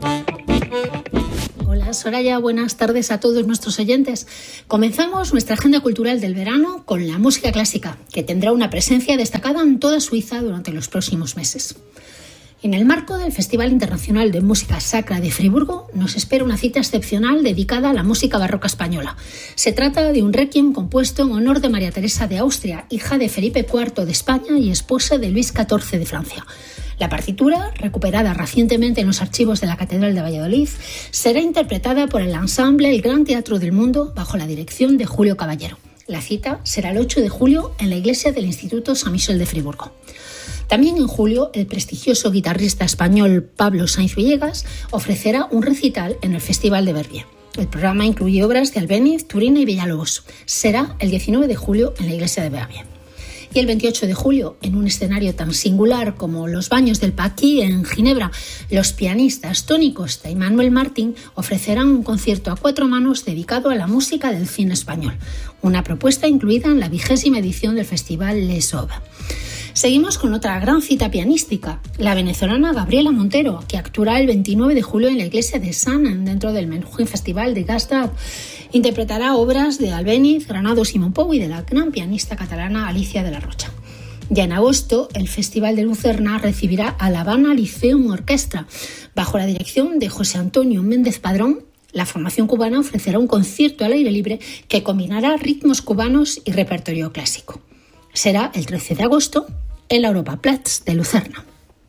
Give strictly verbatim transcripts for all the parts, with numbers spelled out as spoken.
Hola Soraya, buenas tardes a todos nuestros oyentes. Comenzamos nuestra agenda cultural del verano con la música clásica, que tendrá una presencia destacada en toda Suiza durante los próximos meses. En el marco del Festival Internacional de Música Sacra de Friburgo nos espera una cita excepcional dedicada a la música barroca española. Se trata de un requiem compuesto en honor de María Teresa de Austria, hija de Felipe cuarto de España y esposa de Luis catorce de Francia. La partitura, recuperada recientemente en los archivos de la Catedral de Valladolid, será interpretada por el ensamble El Gran Teatro del Mundo bajo la dirección de Julio Caballero. La cita será el ocho de julio en la iglesia del Instituto San Michel de Friburgo. También en julio, el prestigioso guitarrista español Pablo Sainz Villegas ofrecerá un recital en el Festival de Verbier. El programa incluye obras de Albéniz, Turina y Villalobos. Será el diecinueve de julio en la iglesia de Verbier. Y el veintiocho de julio, en un escenario tan singular como los Baños del Paquí en Ginebra, los pianistas Toni Costa y Manuel Martín ofrecerán un concierto a cuatro manos dedicado a la música del cine español, una propuesta incluida en la vigésima edición del Festival Les Aubes. Seguimos con otra gran cita pianística, la venezolana Gabriela Montero, que actuará el veintinueve de julio en la iglesia de Sanan, dentro del Menuhin Festival de Gastad. Interpretará obras de Albéniz, Granados y Monpou y de la gran pianista catalana Alicia de la Rocha. Ya en agosto, el Festival de Lucerna recibirá a la Habana Lyceum Orquestra. Bajo la dirección de José Antonio Méndez Padrón, la formación cubana ofrecerá un concierto al aire libre que combinará ritmos cubanos y repertorio clásico. Será el trece de agosto en la Europaplatz de Lucerna.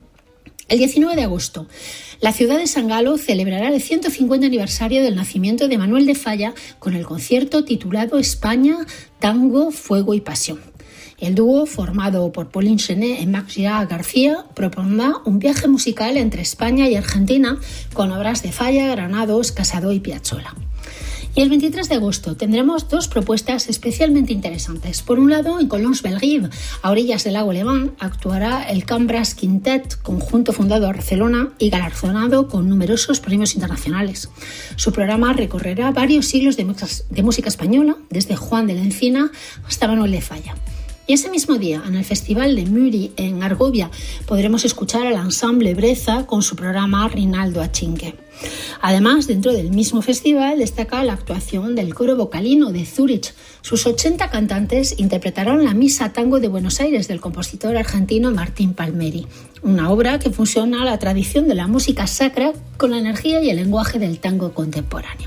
El diecinueve de agosto, la ciudad de San Galo celebrará el ciento cincuenta aniversario del nacimiento de Manuel de Falla con el concierto titulado España, Tango, Fuego y Pasión. El dúo, formado por Pauline Chenet y Max Girard García, propondrá un viaje musical entre España y Argentina con obras de Falla, Granados, Casado y Piazzolla. Y el veintitrés de agosto tendremos dos propuestas especialmente interesantes. Por un lado, en Collonges-Bellerive, a orillas del lago Levant, actuará el Cambras Quintet, conjunto fundado en Barcelona y galardonado con numerosos premios internacionales. Su programa recorrerá varios siglos de, de música española, desde Juan de la Encina hasta Manuel de Falla. Y ese mismo día, en el Festival de Muri, en Argovia, podremos escuchar al ensamble Breza con su programa Rinaldo Achinque. Además, dentro del mismo festival destaca la actuación del Coro Vocalino de Zúrich. Sus ochenta cantantes interpretarán la Misa Tango de Buenos Aires del compositor argentino Martín Palmieri, una obra que fusiona la tradición de la música sacra con la energía y el lenguaje del tango contemporáneo.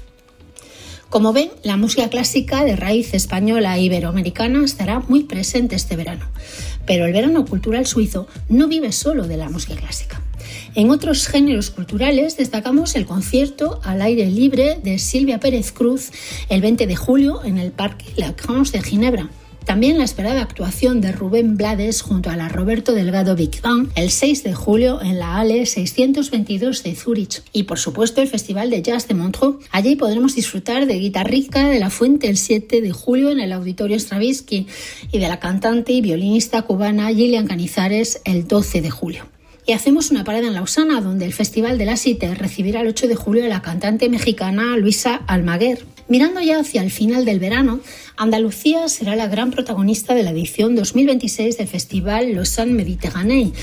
Como ven, la música clásica de raíz española e iberoamericana estará muy presente este verano. Pero el verano cultural suizo no vive solo de la música clásica. En otros géneros culturales destacamos el concierto al aire libre de Silvia Pérez Cruz el veinte de julio en el Parque La Grange de Ginebra. También la esperada actuación de Rubén Blades junto a la Roberto Delgado Big Band el seis de julio en la Halle seiscientos veintidós de Zúrich. Y por supuesto el Festival de Jazz de Montreux. Allí podremos disfrutar de Guitarrica de la Fuente el siete de julio en el Auditorio Stravinsky y de la cantante y violinista cubana Gillian Canizares el doce de julio. Y hacemos una parada en Lausana, donde el Festival de la Cité recibirá el ocho de julio a la cantante mexicana Luisa Almaguer. Mirando ya hacia el final del verano, Andalucía será la gran protagonista de la edición dos mil veintiséis del Festival Lausanne Méditerranée.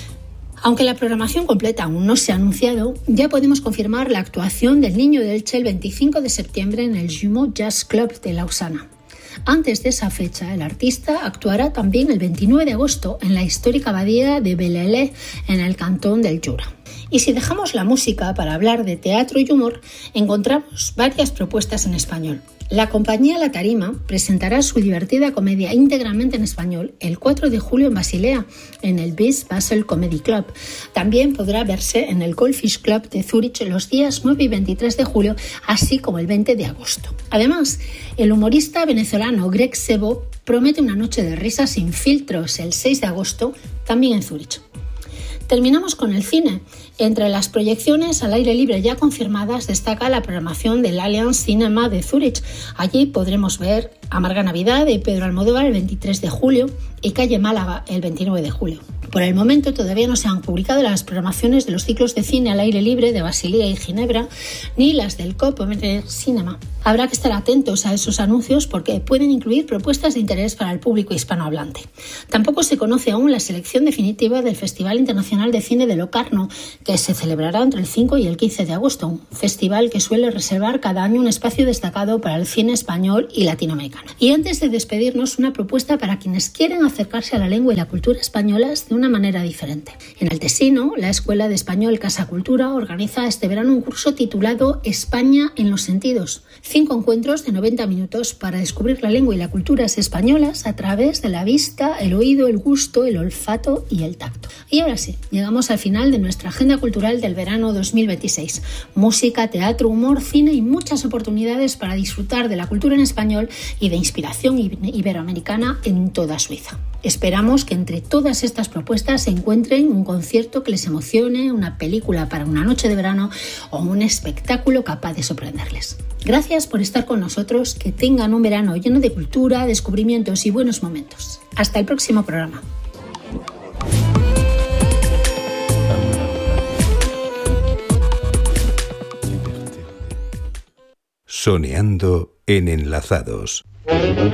Aunque la programación completa aún no se ha anunciado, ya podemos confirmar la actuación del Niño de Elche el veinticinco de septiembre en el Jumeau Jazz Club de Lausana. Antes de esa fecha, el artista actuará también el veintinueve de agosto en la histórica abadía de Bellelay, en el cantón del Jura. Y si dejamos la música para hablar de teatro y humor, encontramos varias propuestas en español. La compañía La Tarima presentará su divertida comedia íntegramente en español el cuatro de julio en Basilea, en el Bis Basel Comedy Club. También podrá verse en el Goldfish Club de Zúrich los días nueve y veintitrés de julio, así como el veinte de agosto. Además, el humorista venezolano Greg Sebo promete una noche de risas sin filtros el seis de agosto, también en Zúrich. Terminamos con el cine. Entre las proyecciones al aire libre ya confirmadas destaca la programación del Allianz Cinema de Zúrich. Allí podremos ver Amarga Navidad de Pedro Almodóvar el veintitrés de julio y Calle Málaga el veintinueve de julio. Por el momento todavía no se han publicado las programaciones de los ciclos de cine al aire libre de Basilea y Ginebra, ni las del Copenhagen Cinema. Habrá que estar atentos a esos anuncios porque pueden incluir propuestas de interés para el público hispanohablante. Tampoco se conoce aún la selección definitiva del Festival Internacional de Cine de Locarno, que que se celebrará entre el cinco y el quince de agosto, un festival que suele reservar cada año un espacio destacado para el cine español y latinoamericano. Y antes de despedirnos, una propuesta para quienes quieren acercarse a la lengua y la cultura españolas de una manera diferente. En Altesino, la Escuela de Español Casa Cultura organiza este verano un curso titulado España en los sentidos. Cinco encuentros de noventa minutos para descubrir la lengua y las culturas españolas a través de la vista, el oído, el gusto, el olfato y el tacto. Y ahora sí, llegamos al final de nuestra agenda cultural del verano dos mil veintiséis. Música, teatro, humor, cine y muchas oportunidades para disfrutar de la cultura en español y de inspiración iberoamericana en toda Suiza. Esperamos que entre todas estas propuestas se encuentren un concierto que les emocione, una película para una noche de verano o un espectáculo capaz de sorprenderles. Gracias por estar con nosotros, que tengan un verano lleno de cultura, descubrimientos y buenos momentos. Hasta el próximo programa. Soneando en Enlazados.